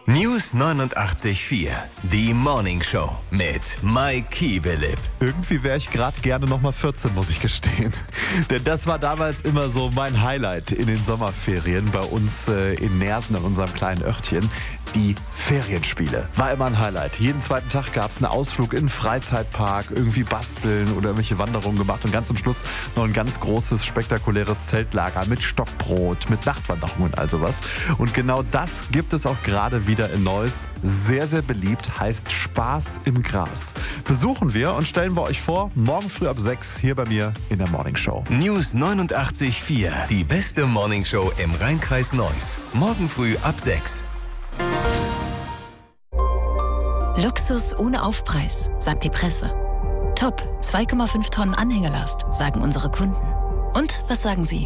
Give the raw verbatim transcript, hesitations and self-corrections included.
News neunundachtzig Komma vier. Die Morning Show mit Mike Kiewelipp. Irgendwie wäre ich gerade gerne nochmal vierzehn, muss ich gestehen. Denn das war damals immer so mein Highlight in den Sommerferien bei uns äh, in Nersen, in unserem kleinen Örtchen. Die Ferienspiele war immer ein Highlight. Jeden zweiten Tag gab es einen Ausflug in einen Freizeitpark, irgendwie basteln oder irgendwelche Wanderungen gemacht und ganz zum Schluss noch ein ganz großes, spektakuläres Zeltlager mit Stockbrot, mit Nachtwanderungen und all sowas. Und genau das gibt es auch gerade wieder in Neuss. Sehr, sehr beliebt, heißt Spaß im Gras. Besuchen wir und stellen wir euch vor, morgen früh ab sechs hier bei mir in der Morning Show. News neunundachtzig Komma vier. Die beste Morning Show im Rheinkreis Neuss. Morgen früh ab sechs. Luxus ohne Aufpreis, sagt die Presse. Top, zwei Komma fünf Tonnen Anhängelast, sagen unsere Kunden. Und was sagen Sie?